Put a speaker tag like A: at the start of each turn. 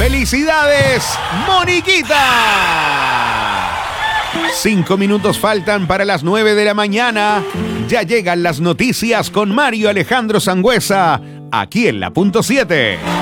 A: ¡Felicidades, Moniquita! 5 minutos faltan para las 9 de la mañana. Ya llegan las noticias con Mario Alejandro Sangüesa, aquí en la Punto 7.